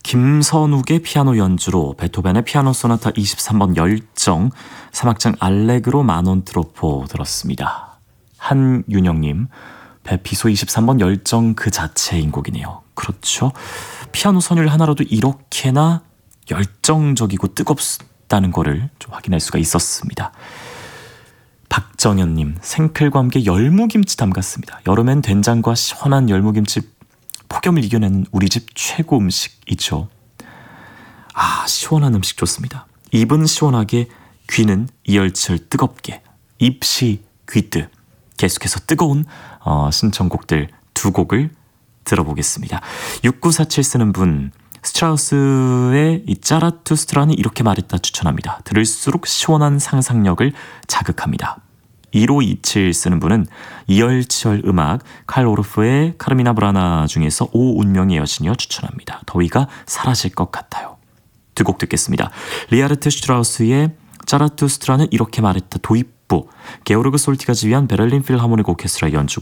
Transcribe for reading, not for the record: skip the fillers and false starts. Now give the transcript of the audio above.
김선욱의 피아노 연주로 베토벤의 피아노 소나타 23번 열정, 3악장 알레그로 마논트로포 들었습니다. 한윤영님, 비소 23번 열정 그 자체인 곡이네요. 그렇죠. 피아노 선율 하나로도 이렇게나 열정적이고 뜨겁다는 거를 좀 확인할 수가 있었습니다. 박정현님, 생클과 함께 열무김치 담갔습니다. 여름엔 된장과 시원한 열무김치, 폭염을 이겨내는 우리 집 최고 음식이죠. 시원한 음식 좋습니다. 입은 시원하게, 귀는 이열치열 뜨겁게, 입시 귀뜨. 계속해서 뜨거운 신청곡들 두 곡을 들어보겠습니다. 6947 쓰는 분, 스트라우스의 이 짜라투스트라는 이렇게 말했다 추천합니다. 들을수록 시원한 상상력을 자극합니다. 1527 쓰는 분은 이열치열 음악 칼 오르프의 카르미나 브라나 중에서 오 운명의 여신이여 추천합니다. 더위가 사라질 것 같아요. 두 곡 듣겠습니다. 리하르트 슈트라우스의 짜라투스트라는 이렇게 말했다 도입부, 게오르그 솔티가 지휘한 베를린 필하모닉 오케스트라 연주고요.